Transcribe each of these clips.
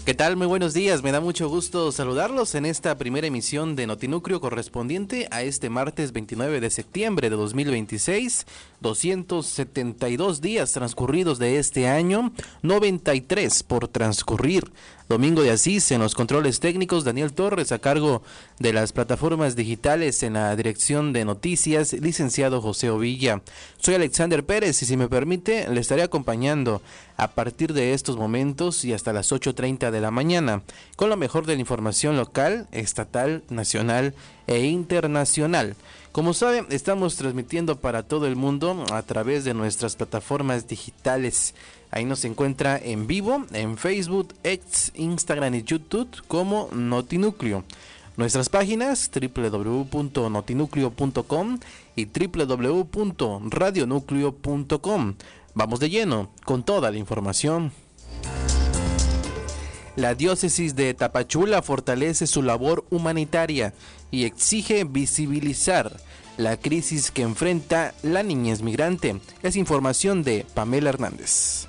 ¿Qué tal? Muy buenos días, me da mucho gusto saludarlos en esta primera emisión de Notinúcleo correspondiente a este martes 29 de septiembre de 2026, 272 días transcurridos de este año, 93 por transcurrir. Domingo de Asís en los controles técnicos, Daniel Torres a cargo de las plataformas digitales en la dirección de noticias, licenciado José Ovilla. Soy Alexander Pérez y si me permite le estaré acompañando a partir de estos momentos y hasta las 8:30 de la mañana con lo mejor de la información local, estatal, nacional e internacional. Como saben, estamos transmitiendo para todo el mundo a través de nuestras plataformas digitales. Ahí nos encuentra en vivo en Facebook, X, Instagram y YouTube como Notinúcleo. Nuestras páginas www.notinucleo.com y www.radionucleo.com. Vamos de lleno con toda la información. La diócesis de Tapachula fortalece su labor humanitaria y exige visibilizar la crisis que enfrenta la niñez migrante. Es información de Pamela Hernández.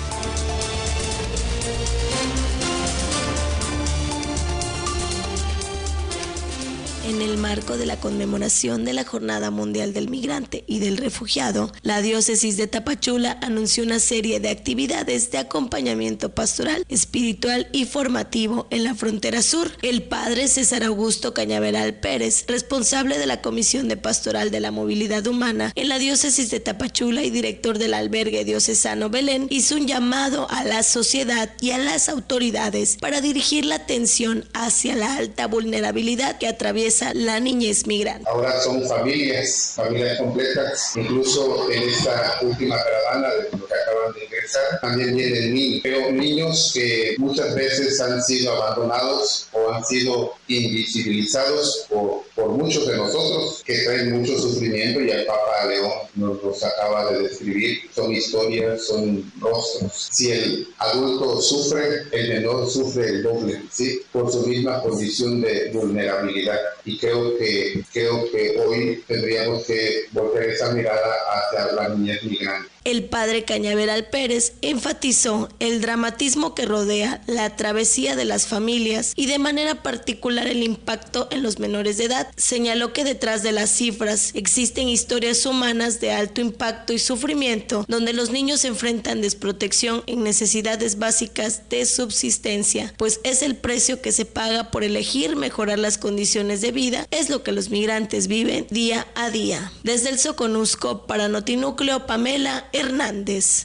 En el marco de la conmemoración de la Jornada Mundial del Migrante y del Refugiado, la diócesis de Tapachula anunció una serie de actividades de acompañamiento pastoral, espiritual y formativo en la frontera sur. El padre César Augusto Cañaveral Pérez, responsable de la Comisión de Pastoral de la Movilidad Humana en la diócesis de Tapachula y director del albergue diocesano Belén, hizo un llamado a la sociedad y a las autoridades para dirigir la atención hacia la alta vulnerabilidad que atraviesa la niñez migrante. Ahora son familias completas, incluso en esta última caravana de los que acaban de ingresar, también vienen niños, pero niños que muchas veces han sido abandonados o han sido invisibilizados por muchos de nosotros, que traen mucho sufrimiento, y el Papa León nos los acaba de describir. Son historias, son rostros. Si el adulto sufre, el menor sufre el doble, ¿sí? Por su misma condición de vulnerabilidad. Y creo que hoy tendríamos que volver esa mirada hacia la niñez migrante. El padre Cañaveral Pérez enfatizó el dramatismo que rodea la travesía de las familias y de manera particular el impacto en los menores de edad. Señaló que detrás de las cifras existen historias humanas de alto impacto y sufrimiento, donde los niños enfrentan desprotección en necesidades básicas de subsistencia, pues es el precio que se paga por elegir mejorar las condiciones de vida, es lo que los migrantes viven día a día. Desde el Soconusco, para Notinúcleo, Pamela Hernández.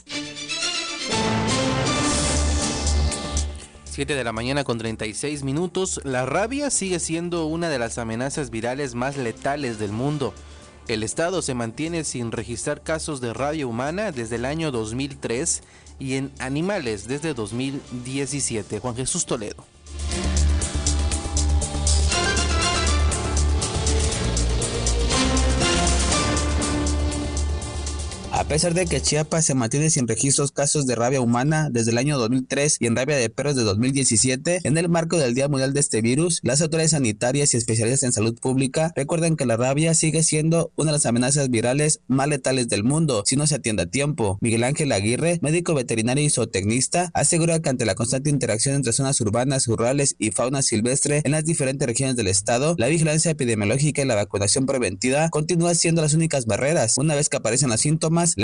7 de la mañana con 36 minutos. La rabia sigue siendo una de las amenazas virales más letales del mundo. El Estado se mantiene sin registrar casos de rabia humana desde el año 2003 y en animales desde 2017. Juan Jesús Toledo. A pesar de que Chiapas se mantiene sin registros casos de rabia humana desde el año 2003 y en rabia de perros de 2017, en el marco del Día Mundial de este virus, las autoridades sanitarias y especialistas en salud pública recuerdan que la rabia sigue siendo una de las amenazas virales más letales del mundo si no se atiende a tiempo. Miguel Ángel Aguirre, médico veterinario y zootecnista, asegura que ante la constante interacción entre zonas urbanas, rurales y fauna silvestre en las diferentes regiones del estado, la vigilancia epidemiológica y la vacunación preventiva continúa siendo las únicas barreras. Una vez que aparecen los síntomas,